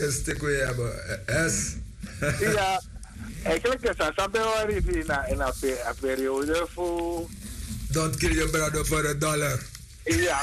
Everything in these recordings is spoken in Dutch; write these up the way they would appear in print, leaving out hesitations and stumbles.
stuk we hebben. S. Ja, eigenlijk is dat februari in een periode voor... Don't kill your brother for $1. Ja,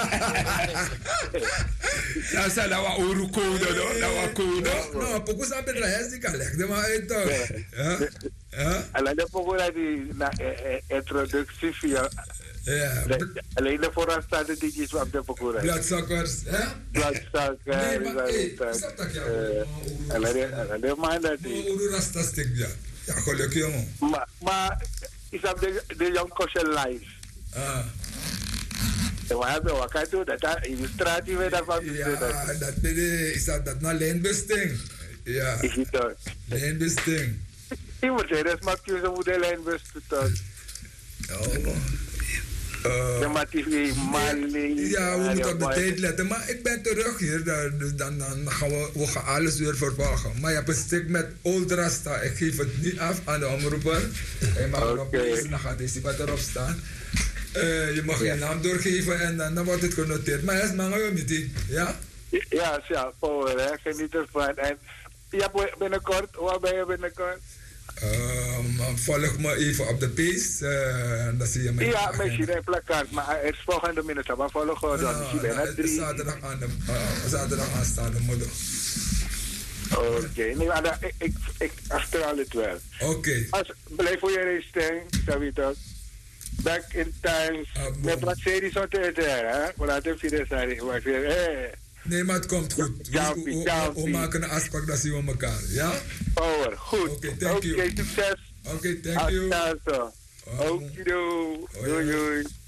ja, zei dat we oru code, dat we code. Nou, pokus aan het reis die kan leggen, maar uit toch. Ja. Alleen de pokus die introductie via. Ja. Alleen de vooraanstaande dingetjes op de pokus. Bloedzakkers, hè? Bloedzakkers. Nee, maar is dat dat ja? Alleen de man dat die. Oru rasta stik ja. Ja, gelukkig jongen. Maar is dat de young kosher life? We hebben wat kan doen, dat illustratie weer daarvan. Ja, dat is dat nou lijnbesting. Ja. Is het toch? Lijnbesting. Ik moet zeggen, dat maakt je zo moeten lijnbesten toch? Ja, maar het is Mali. Ja, we moeten op de tijd letten. Maar ik ben terug hier, dan gaan we gaan alles weer vervolgen. Maar je hebt een stuk met Old Rasta. Ik geef het niet af aan de omroeper. Hij mag erop lezen, dan gaat deze wat erop staan. Je mag je naam doorgeven en dan wordt het genoteerd. Maar het mag je niet, ja? Ja, power, hè. Geniet ervan. En ja, binnenkort, waar ben je binnenkort? Volg me even op de page, dan zie je me. Ja, misschien een plakkaat, maar het is volgende minuut. Maar volgen we dan. Zaterdag aanstaande moeder. Oké, nee, maar ik achterhaal het wel. Oké. Blijf voor je richting, dat weet ik. Back in time, met wat series zo te eten, hè? We laten even zeggen, maar nee, maar het komt goed. We maken een afspraak, dan zien we elkaar, ja? Power, goed. Oké, thank you. Oké, succes. Oké, thank you. Oké, doei.